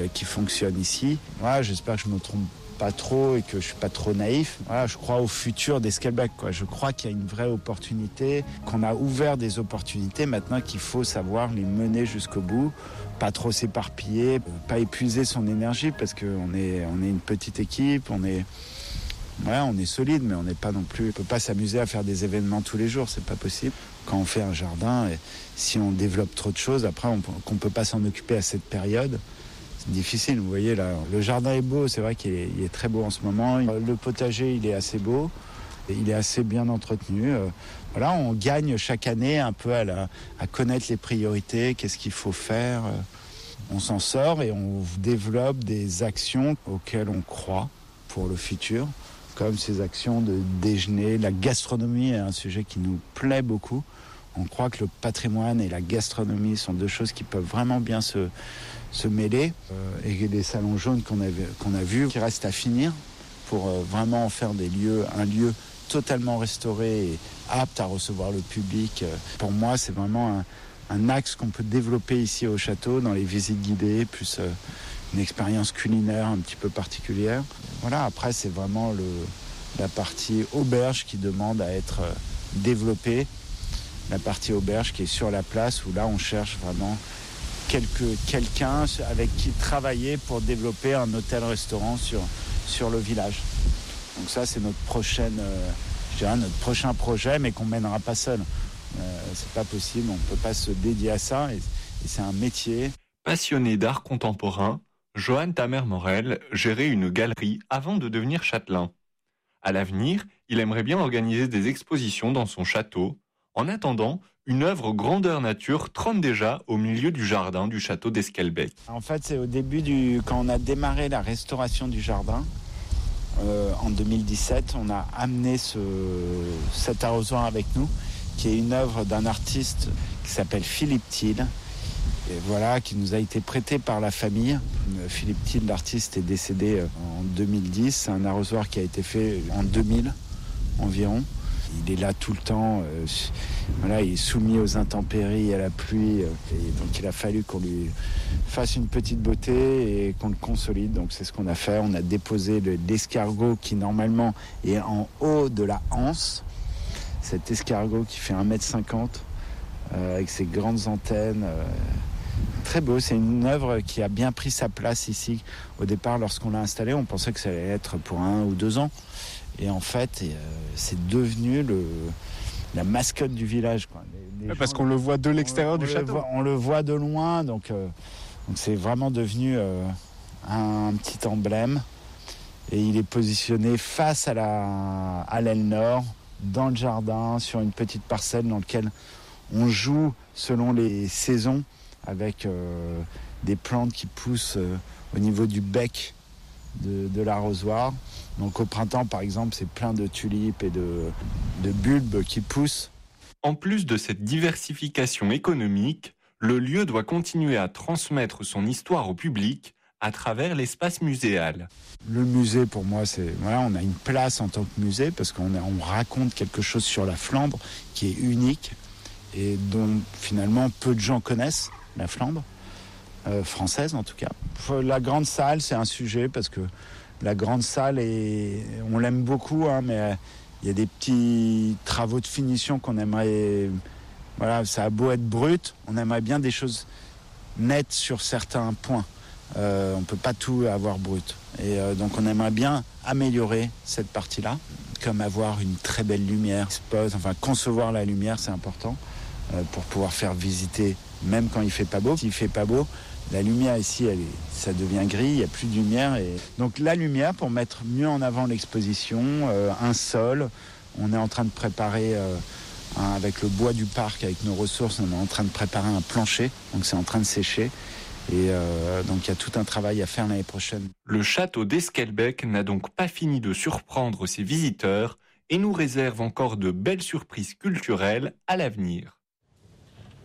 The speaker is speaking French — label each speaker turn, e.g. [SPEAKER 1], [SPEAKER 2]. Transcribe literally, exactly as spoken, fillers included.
[SPEAKER 1] qui fonctionne ici. Voilà, j'espère que je me trompe pas trop et que je suis pas trop naïf. Voilà, je crois au futur d'Esquelbecq, quoi. Je crois qu'il y a une vraie opportunité, qu'on a ouvert des opportunités, maintenant qu'il faut savoir les mener jusqu'au bout, pas trop s'éparpiller, pas épuiser son énergie parce qu'on est, on est une petite équipe, on est, voilà, on est solide, mais on n'est pas non plus, on peut pas s'amuser à faire des événements tous les jours, c'est pas possible. Quand on fait un jardin, et si on développe trop de choses, après on, qu'on peut pas s'en occuper à cette période, c'est difficile. Vous voyez là, le jardin est beau, c'est vrai qu'il est, il est très beau en ce moment. Le potager, il est assez beau, et il est assez bien entretenu. Euh, voilà, on gagne chaque année un peu à, la, à connaître les priorités, qu'est-ce qu'il faut faire. On s'en sort et on développe des actions auxquelles on croit pour le futur, comme ces actions de déjeuner. La gastronomie est un sujet qui nous plaît beaucoup. On croit que le patrimoine et la gastronomie sont deux choses qui peuvent vraiment bien se, se mêler. Euh, et les salons jaunes qu'on a, qu'on a vus, qui restent à finir pour euh, vraiment en faire des lieux, un lieu totalement restauré et apte à recevoir le public. Euh, pour moi, c'est vraiment un, un axe qu'on peut développer ici au château, dans les visites guidées, plus euh, une expérience culinaire un petit peu particulière. Voilà, après, c'est vraiment le, la partie auberge qui demande à être euh, développée. La partie auberge qui est sur la place, où là on cherche vraiment quelque, quelqu'un avec qui travailler pour développer un hôtel-restaurant sur, sur le village. Donc ça c'est notre prochaine, euh, je dirais notre prochain projet, mais qu'on ne mènera pas seul. Euh, c'est pas possible, on ne peut pas se dédier à ça, et, et c'est un métier.
[SPEAKER 2] Passionné d'art contemporain, Johan Tamer-Morel gérait une galerie avant de devenir châtelain. À l'avenir, il aimerait bien organiser des expositions dans son château. En attendant, une œuvre grandeur nature trône déjà au milieu du jardin du château d'Esquelbecq.
[SPEAKER 1] En fait, c'est au début, du, quand on a démarré la restauration du jardin, euh, en deux mille dix-sept, on a amené ce, cet arrosoir avec nous, qui est une œuvre d'un artiste qui s'appelle Philippe Thiel, et voilà, qui nous a été prêté par la famille. Philippe Thiel, l'artiste, est décédé en deux mille dix. C'est un arrosoir qui a été fait en deux mille environ. Il est là tout le temps, euh, voilà, il est soumis aux intempéries, à la pluie, euh, et donc il a fallu qu'on lui fasse une petite beauté et qu'on le consolide. Donc c'est ce qu'on a fait. On a déposé le, l'escargot qui normalement est en haut de la anse. Cet escargot qui fait un mètre cinquante euh, avec ses grandes antennes. Euh, Très beau, c'est une œuvre qui a bien pris sa place ici. Au départ, lorsqu'on l'a installée, on pensait que ça allait être pour un ou deux ans. Et en fait, euh, c'est devenu le, la mascotte du village, quoi. Les, les
[SPEAKER 3] Parce
[SPEAKER 1] gens,
[SPEAKER 3] qu'on le voit de l'extérieur
[SPEAKER 1] on,
[SPEAKER 3] du
[SPEAKER 1] on
[SPEAKER 3] château.
[SPEAKER 1] Le voit, on le voit de loin, donc, euh, donc c'est vraiment devenu euh, un, un petit emblème. Et il est positionné face à, la, à l'aile nord, dans le jardin, sur une petite parcelle dans laquelle on joue selon les saisons, avec euh, des plantes qui poussent euh, au niveau du bec de, de l'arrosoir. Donc au printemps, par exemple, c'est plein de tulipes et de, de bulbes qui poussent.
[SPEAKER 2] En plus de cette diversification économique, le lieu doit continuer à transmettre son histoire au public à travers l'espace muséal.
[SPEAKER 1] Le musée, pour moi, c'est voilà, on a une place en tant que musée parce qu'on a, on raconte quelque chose sur la Flandre qui est unique et dont finalement peu de gens connaissent. La Flandre, euh, française en tout cas. La grande salle, c'est un sujet parce que la grande salle, est, on l'aime beaucoup, hein, mais il y a des petits travaux de finition qu'on aimerait... Voilà, ça a beau être brut, on aimerait bien des choses nettes sur certains points. Euh, on ne peut pas tout avoir brut. Et euh, donc on aimerait bien améliorer cette partie-là, comme avoir une très belle lumière, spot, enfin concevoir la lumière, c'est important, euh, pour pouvoir faire visiter même quand il fait pas beau. S'il fait pas beau, la lumière ici, elle est, ça devient gris, il n'y a plus de lumière. Et... Donc la lumière pour mettre mieux en avant l'exposition, euh, un sol. On est en train de préparer, euh, un, avec le bois du parc, avec nos ressources, on est en train de préparer un plancher. Donc c'est en train de sécher. Et euh, donc il y a tout un travail à faire l'année prochaine.
[SPEAKER 2] Le château d'Esquelbecq n'a donc pas fini de surprendre ses visiteurs et nous réserve encore de belles surprises culturelles à l'avenir.